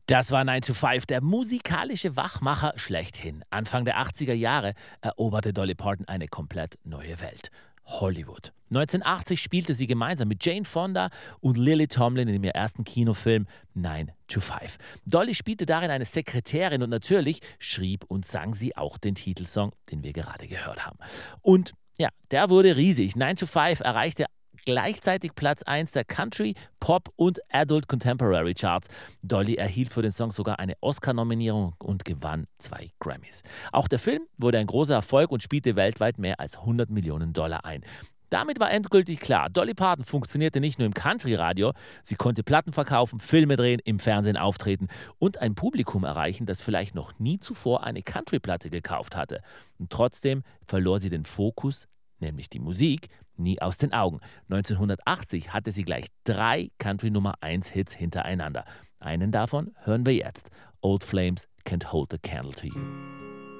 Das war 9 to 5, der musikalische Wachmacher schlechthin. Anfang der 80er Jahre eroberte Dolly Parton eine komplett neue Welt. Hollywood. 1980 spielte sie gemeinsam mit Jane Fonda und Lily Tomlin in ihrem ersten Kinofilm 9 to 5. Dolly spielte darin eine Sekretärin und natürlich schrieb und sang sie auch den Titelsong, den wir gerade gehört haben. Und ja, der wurde riesig. 9 to 5 erreichte gleichzeitig Platz 1 der Country, Pop und Adult Contemporary Charts. Dolly erhielt für den Song sogar eine Oscar-Nominierung und gewann 2 Grammys. Auch der Film wurde ein großer Erfolg und spielte weltweit mehr als 100 Millionen Dollar ein. Damit war endgültig klar, Dolly Parton funktionierte nicht nur im Country-Radio, sie konnte Platten verkaufen, Filme drehen, im Fernsehen auftreten und ein Publikum erreichen, das vielleicht noch nie zuvor eine Country-Platte gekauft hatte. Und trotzdem verlor sie den Fokus, nämlich die Musik, nie aus den Augen. 1980 hatte sie gleich 3 Country-Nummer-1-Hits hintereinander. Einen davon hören wir jetzt. Old Flames, Can't Hold the Candle to You.